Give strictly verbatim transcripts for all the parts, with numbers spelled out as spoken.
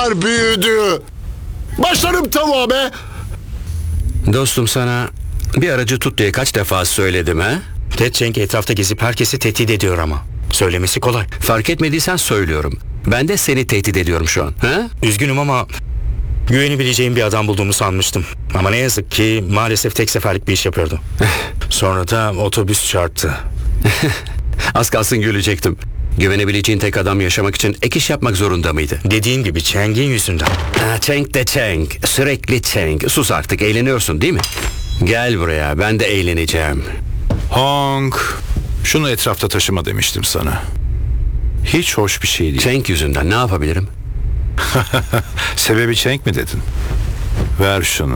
kadar büyüdü. Başlarım tavuğa be. Dostum, sana bir aracı tut diye kaç defa söyledim ha? Ted Cheng etrafta gezip herkesi tehdit ediyor ama. Söylemesi kolay. Fark etmediysen söylüyorum. Ben de seni tehdit ediyorum şu an. Ha? Üzgünüm ama güvenebileceğim bir adam bulduğumu sanmıştım. Ama ne yazık ki maalesef tek seferlik bir iş yapıyordu. Sonra da otobüs çarptı. Az kalsın gülecektim. Güvenebileceğin tek adam yaşamak için ek iş yapmak zorunda mıydı? Dediğin gibi Cheng'in yüzünden. Ha, Cheng de Cheng. Sürekli Cheng. Sus artık, eğleniyorsun değil mi? Gel buraya, ben de eğleneceğim. Hong, şunu etrafta taşıma demiştim sana. Hiç hoş bir şey değil. Cheng yüzünden ne yapabilirim? Sebebi Cheng mi dedin? Ver şunu.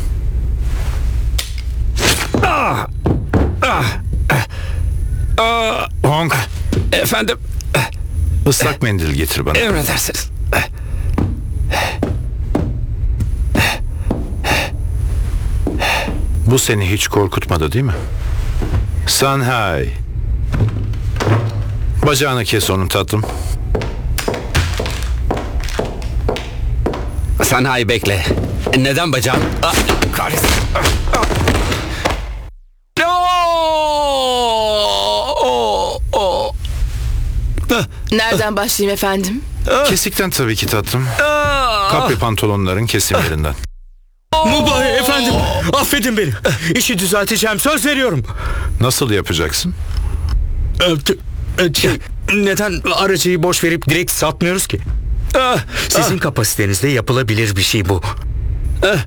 Hong, Efendim, ıslak mendil getir bana. emredersiniz. Bu seni hiç korkutmadı değil mi? Sanhai. Bacağını kes onun tatlım. Sanhai, bekle. Neden bacağım? Ah, kahretsin. Ah, ah. No! Oh, oh. Ah, Nereden başlayayım efendim? Kesikten tabii ki tatlım. ah. Kapri pantolonların kesimlerinden. Mubahi efendim, affedin beni. İşi düzelteceğim, söz veriyorum. Nasıl yapacaksın? Ee, t- e, şey, Neden aracıyı boş verip direkt satmıyoruz ki? Ah, Sizin kapasitenizde yapılabilir bir şey bu.